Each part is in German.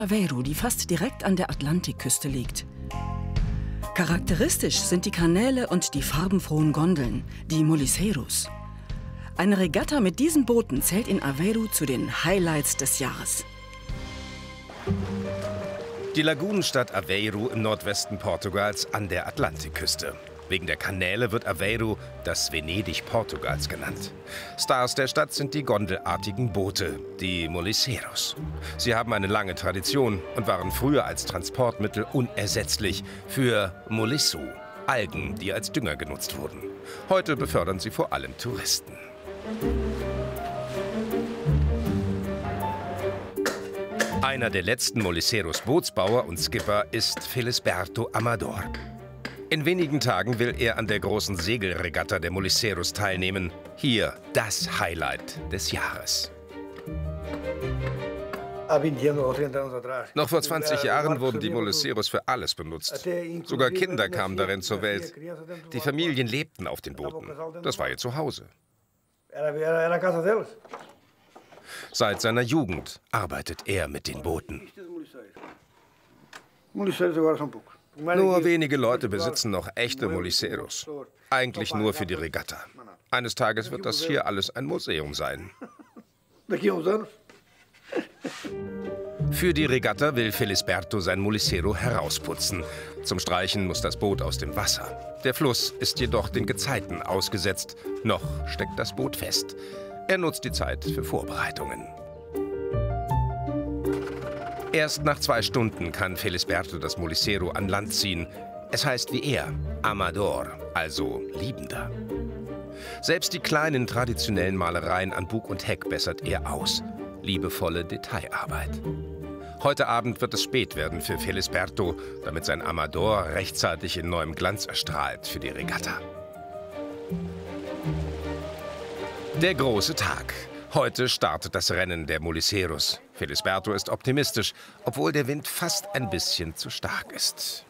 Aveiro, die fast direkt an der Atlantikküste liegt. Charakteristisch sind die Kanäle und die farbenfrohen Gondeln, die Moliceiros. Eine Regatta mit diesen Booten zählt in Aveiro zu den Highlights des Jahres. Die Lagunenstadt Aveiro im Nordwesten Portugals an der Atlantikküste. Wegen der Kanäle wird Aveiro das Venedig Portugals genannt. Stars der Stadt sind die gondelartigen Boote, die Moliceiros. Sie haben eine lange Tradition und waren früher als Transportmittel unersetzlich für Molissu, Algen, die als Dünger genutzt wurden. Heute befördern sie vor allem Touristen. Einer der letzten Moliceiros Bootsbauer und Skipper ist Felisberto Amador. In wenigen Tagen will er an der großen Segelregatta der Moliceiros teilnehmen. Hier das Highlight des Jahres. Noch vor 20 Jahren wurden die Moliceiros für alles benutzt. Sogar Kinder kamen darin zur Welt. Die Familien lebten auf den Booten. Das war ihr Zuhause. Seit seiner Jugend arbeitet er mit den Booten. Nur wenige Leute besitzen noch echte Moliceiros. Eigentlich nur für die Regatta. Eines Tages wird das hier alles ein Museum sein. Für die Regatta will Felisberto sein Molicero herausputzen. Zum Streichen muss das Boot aus dem Wasser. Der Fluss ist jedoch den Gezeiten ausgesetzt. Noch steckt das Boot fest. Er nutzt die Zeit für Vorbereitungen. Erst nach 2 Stunden kann Felisberto das Molicero an Land ziehen. Es heißt wie er, Amador, also Liebender. Selbst die kleinen traditionellen Malereien an Bug und Heck bessert er aus. Liebevolle Detailarbeit. Heute Abend wird es spät werden für Felisberto, damit sein Amador rechtzeitig in neuem Glanz erstrahlt für die Regatta. Der große Tag. Heute startet das Rennen der Moliceiros. Felisberto ist optimistisch, obwohl der Wind fast ein bisschen zu stark ist.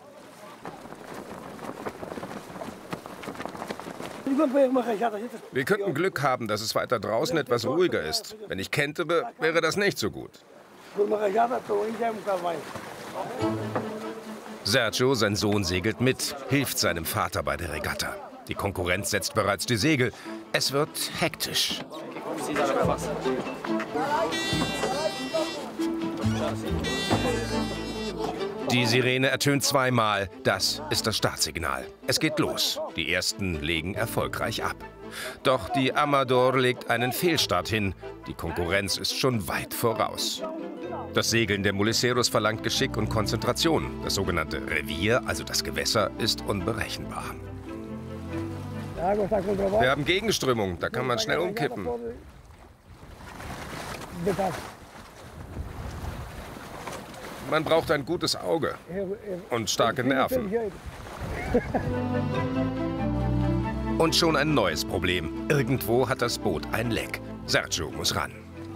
Wir könnten Glück haben, dass es weiter draußen etwas ruhiger ist. Wenn ich kentere, wäre das nicht so gut. Sergio, sein Sohn, segelt mit, hilft seinem Vater bei der Regatta. Die Konkurrenz setzt bereits die Segel. Es wird hektisch. Die Sirene ertönt zweimal. Das ist das Startsignal. Es geht los. Die ersten legen erfolgreich ab. Doch die Amador legt einen Fehlstart hin. Die Konkurrenz ist schon weit voraus. Das Segeln der Moliceiros verlangt Geschick und Konzentration. Das sogenannte Revier, also das Gewässer, ist unberechenbar. Wir haben Gegenströmung, da kann man schnell umkippen. Man braucht ein gutes Auge und starke Nerven. Und schon ein neues Problem. Irgendwo hat das Boot ein Leck. Sergio muss ran.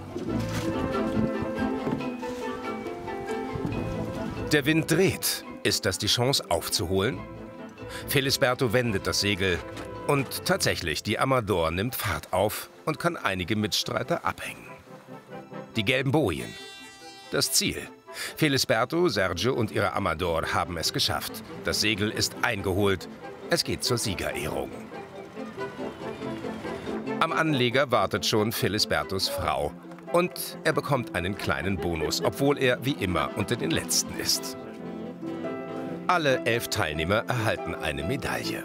Der Wind dreht. Ist das die Chance aufzuholen? Felisberto wendet das Segel. Und tatsächlich, die Amador nimmt Fahrt auf und kann einige Mitstreiter abhängen. Die gelben Bojen. Das Ziel. Felisberto, Sergio und ihre Amador haben es geschafft. Das Segel ist eingeholt. Es geht zur Siegerehrung. Am Anleger wartet schon Felisbertos Frau. Und er bekommt einen kleinen Bonus, obwohl er wie immer unter den Letzten ist. Alle 11 Teilnehmer erhalten eine Medaille.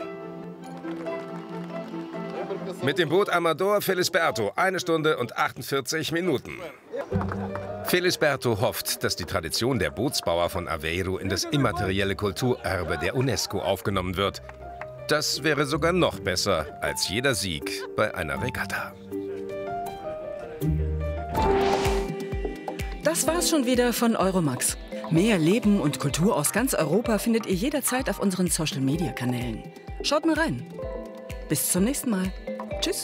Mit dem Boot Amador Felisberto 1 Stunde und 48 Minuten. Felisberto hofft, dass die Tradition der Bootsbauer von Aveiro in das immaterielle Kulturerbe der UNESCO aufgenommen wird. Das wäre sogar noch besser als jeder Sieg bei einer Regatta. Das war's schon wieder von Euromax. Mehr Leben und Kultur aus ganz Europa findet ihr jederzeit auf unseren Social-Media-Kanälen. Schaut mal rein. Bis zum nächsten Mal. Tschüss.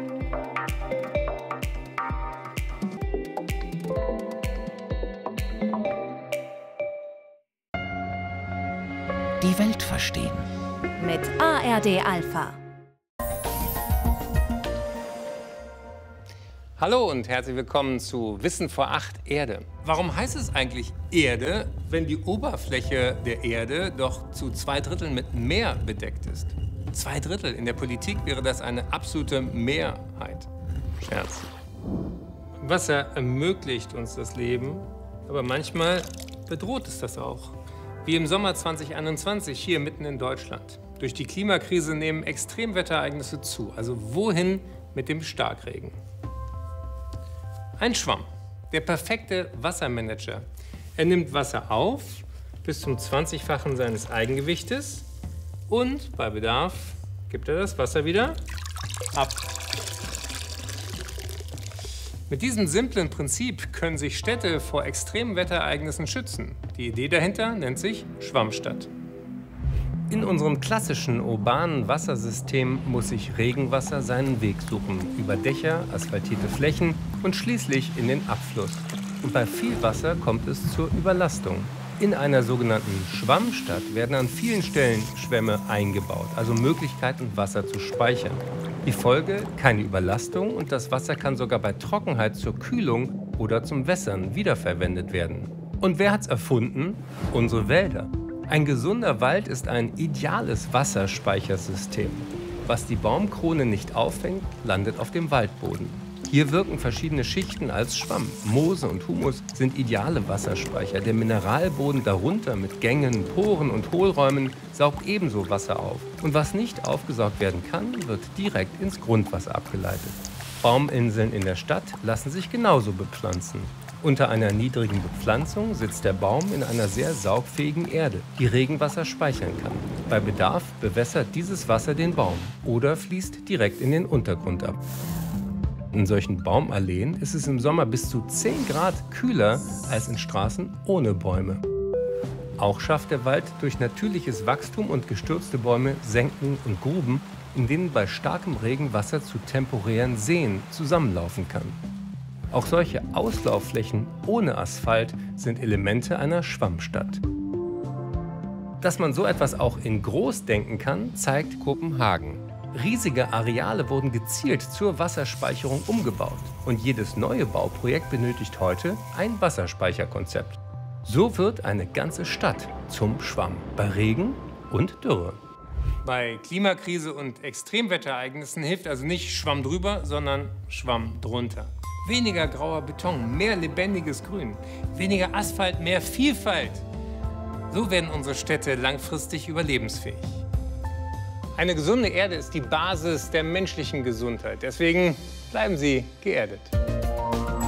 Die Welt verstehen. Mit ARD Alpha. Hallo und herzlich willkommen zu Wissen vor 8 Erde. Warum heißt es eigentlich Erde, wenn die Oberfläche der Erde doch zu 2/3 mit Meer bedeckt ist? 2/3, in der Politik wäre das eine absolute Mehrheit. Scherz. Wasser ermöglicht uns das Leben, aber manchmal bedroht es das auch. Wie im Sommer 2021 hier mitten in Deutschland. Durch die Klimakrise nehmen Extremwetterereignisse zu. Also wohin mit dem Starkregen? Ein Schwamm, der perfekte Wassermanager. Er nimmt Wasser auf bis zum 20-fachen seines Eigengewichtes und bei Bedarf gibt er das Wasser wieder ab. Mit diesem simplen Prinzip können sich Städte vor extremen Wetterereignissen schützen. Die Idee dahinter nennt sich Schwammstadt. In unserem klassischen urbanen Wassersystem muss sich Regenwasser seinen Weg suchen, über Dächer, asphaltierte Flächen und schließlich in den Abfluss. Und bei viel Wasser kommt es zur Überlastung. In einer sogenannten Schwammstadt werden an vielen Stellen Schwämme eingebaut, also Möglichkeiten, Wasser zu speichern. Die Folge: keine Überlastung und das Wasser kann sogar bei Trockenheit zur Kühlung oder zum Wässern wiederverwendet werden. Und wer hat's erfunden? Unsere Wälder. Ein gesunder Wald ist ein ideales Wasserspeichersystem. Was die Baumkrone nicht auffängt, landet auf dem Waldboden. Hier wirken verschiedene Schichten als Schwamm. Moose und Humus sind ideale Wasserspeicher. Der Mineralboden darunter mit Gängen, Poren und Hohlräumen saugt ebenso Wasser auf. Und was nicht aufgesaugt werden kann, wird direkt ins Grundwasser abgeleitet. Bauminseln in der Stadt lassen sich genauso bepflanzen. Unter einer niedrigen Bepflanzung sitzt der Baum in einer sehr saugfähigen Erde, die Regenwasser speichern kann. Bei Bedarf bewässert dieses Wasser den Baum oder fließt direkt in den Untergrund ab. In solchen Baumalleen ist es im Sommer bis zu 10 Grad kühler als in Straßen ohne Bäume. Auch schafft der Wald durch natürliches Wachstum und gestürzte Bäume Senken und Gruben, in denen bei starkem Regen Wasser zu temporären Seen zusammenlaufen kann. Auch solche Auslaufflächen ohne Asphalt sind Elemente einer Schwammstadt. Dass man so etwas auch in groß denken kann, zeigt Kopenhagen. Riesige Areale wurden gezielt zur Wasserspeicherung umgebaut. Und jedes neue Bauprojekt benötigt heute ein Wasserspeicherkonzept. So wird eine ganze Stadt zum Schwamm, bei Regen und Dürre. Bei Klimakrise und Extremwetterereignissen hilft also nicht Schwamm drüber, sondern Schwamm drunter. Weniger grauer Beton, mehr lebendiges Grün. Weniger Asphalt, mehr Vielfalt. So werden unsere Städte langfristig überlebensfähig. Eine gesunde Erde ist die Basis der menschlichen Gesundheit. Deswegen bleiben Sie geerdet.